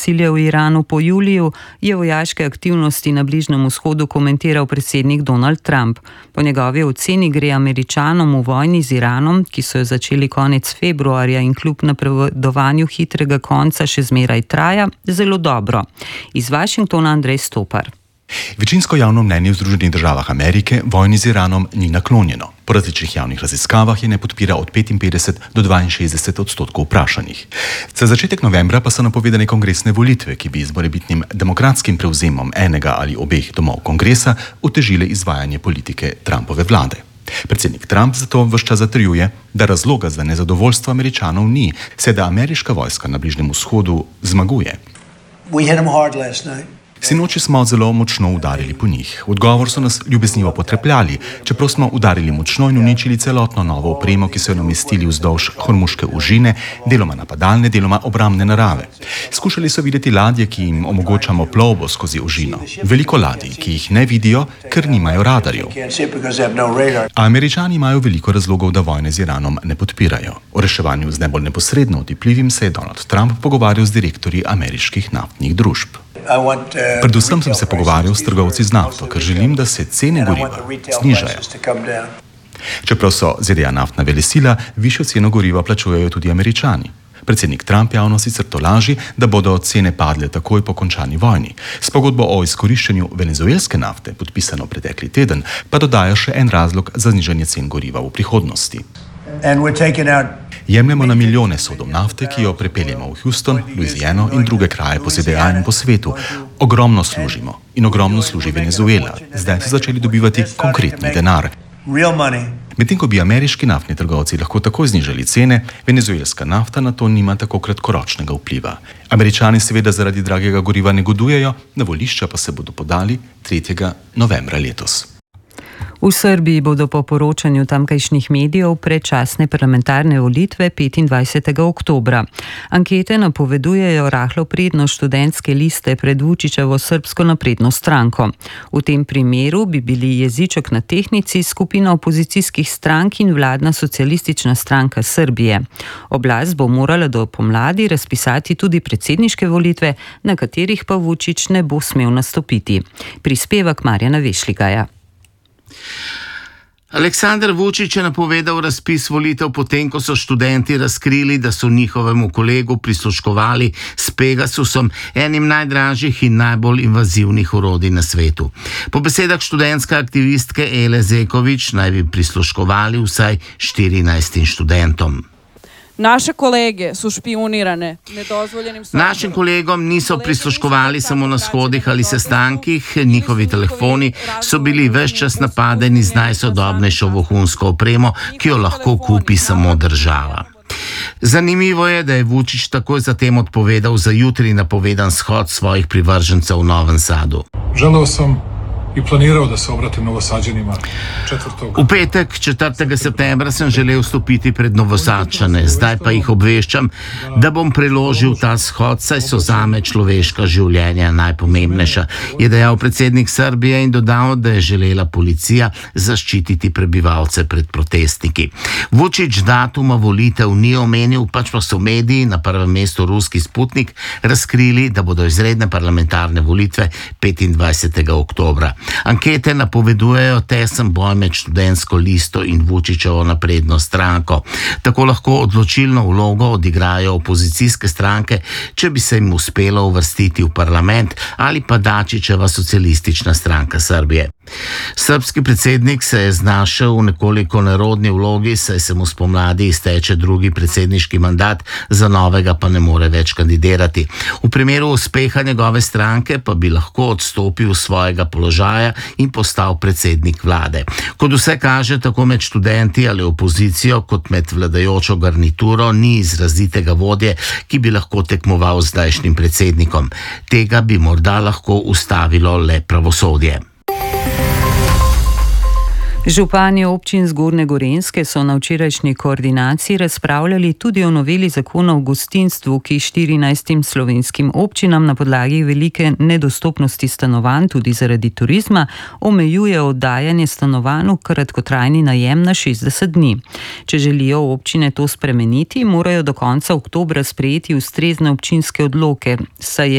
nasilja v Iranu po juliju, je vojaške aktivnosti na Bližnjem vzhodu komentiral predsednik Donald Trump. Po njegovi oceni gre Američanom v vojni z Iranom, ki so jo začeli konec februarja in kljub napovedovanju hitrega konca še zmeraj traja, zelo dobro. Iz Washingtona Andrej Stopar. Večinsko javno mnenje v Združenih državah Amerike vojni z Iranom ni naklonjeno. Po različnih javnih raziskavah je ne podpira od 55 do 62% vprašanih. Za začetek novembra pa so napovedane kongresne volitve, ki bi z morebitnim demokratskim prevzemom enega ali obeh domov kongresa otežile izvajanje politike Trumpove vlade. Predsednik Trump zato ves čas zatrjuje, da razloga za nezadovoljstvo Američanov ni, saj da ameriška vojska na Bližnjem vzhodu zmaguje. Sinoči smo zelo močno udarili po njih. V odgovor so nas ljubeznivo potrepljali, čeprav smo udarili močno in uničili celotno novo opremo, ki so jo namestili vzdolž Hormuške užine, deloma napadalne, deloma obrambne narave. Skušali so videti ladje, ki jim omogočamo plovbo skozi užino. Veliko ladij, ki jih ne vidijo, ker nimajo radarjev. A Američani imajo veliko razlogov, da vojne z Iranom ne podpirajo. O reševanju z najbolj neposredno otipljivim se je Donald Trump pogovarjal z direktorji ameriških naftnih družb. Predvsem sem se pogovarjal s trgovci z nafto, ker želim, da se cene goriva znižajo. Čeprav so ZDA naftna velesila, višjo ceno goriva plačujejo tudi Američani. Predsednik Trump javno sicer tolaži, da bodo cene padle takoj po končani vojni. S pogodbo o izkoriščanju venezuelske nafte, podpisano pretekli teden, pa dodaja še en razlog za znižanje cen goriva v prihodnosti. Jemljemo na milijone sodov nafte, ki jo prepeljemo v Houston, Louisiano in druge kraje po ZDA in po svetu. Ogromno služimo in ogromno služi Venezuela. Zdaj so začeli dobivati konkretni denar. Medtem ko bi ameriški naftni trgovci lahko takoj znižali cene, venezuelska nafta na to nima tako kratkoročnega vpliva. Američani seveda zaradi dragega goriva negodujejo, na volišča pa se bodo podali 3. novembra letos. V Srbiji bodo po poročanju tamkajšnjih medijev predčasne parlamentarne volitve 25. oktobra. Ankete napovedujejo rahlo prednost študentske liste pred Vučićevo Srbsko napredno stranko. V tem primeru bi bili Jeziček na tehnici, skupina opozicijskih strank in vladna socialistična stranka Srbije. Oblast bo morala do pomladi razpisati tudi predsedniške volitve, na katerih pa Vučić ne bo smel nastopiti. Prispevek Marjana Vešligaja. Aleksandar Vučić je napovedal razpis volitev potem, ko so študenti razkrili, da so njihovemu kolegu prisluškovali s Pegasusom, enim najdražjih in najbolj invazivnih orodij na svetu. Po besedah študentske aktivistke Ele Zeković naj bi prisluškovali vsaj 14 študentom. Naše kolege so špionirane nedozvoljenim sadržajem. Našim kolegom niso prisluškovali samo na shodih ali sestankih, njihovi telefoni so bili ves čas napadeni z najsodobnejšo vohunsko opremo, ki jo lahko kupi samo država. Zanimivo je, da je Vučić takoj zatem odpovedal za jutri napovedan shod svojih privržencev v Novem Sadu. Želeo sam i planirao da se obratim Novosađanima 4. V petek, 4. septembra, sem želel stopiti pred Novosadčane, zdaj pa jih obveščam, da bom preložil ta shod, saj so zame človeška življenja najpomembnejša, je dejal predsednik Srbije in dodal, da je želela policija zaščititi prebivalce pred protestniki. Vučić datuma volitev ni omenil, pač pa so mediji, na prvem mestu ruski Sputnik, razkrili, da bodo izredne parlamentarne volitve 25. oktobra. Ankete napovedujejo tesen boj med študentsko listo in Vučićevo napredno stranko. Tako lahko odločilno vlogo odigrajo opozicijske stranke, če bi se jim uspelo uvrstiti v parlament, ali pa Dačićeva socialistična stranka Srbije. Srbski predsednik se je znašel v nekoliko nerodni vlogi, saj se mu spomladi izteče drugi predsedniški mandat, za novega pa ne more več kandidirati. V primeru uspeha njegove stranke pa bi lahko odstopil svojega položaja in postal predsednik vlade. Kot vse kaže, tako med študenti ali opozicijo, kot med vladajočo garnituro ni izrazitega vodje, ki bi lahko tekmoval z zdajšnjim predsednikom. Tega bi morda lahko ustavilo le pravosodje. Župani občin Zgornje Gorenjske so na včerajšnji koordinaciji razpravljali tudi o noveli zakona o gostinstvu, ki 14 slovenskim občinam na podlagi velike nedostopnosti stanovanj tudi zaradi turizma omejuje oddajanje stanovanj v kratkotrajni najem na 60 dni. Če želijo občine to spremeniti, morajo do konca oktobra sprejeti ustrezne občinske odloke, saj je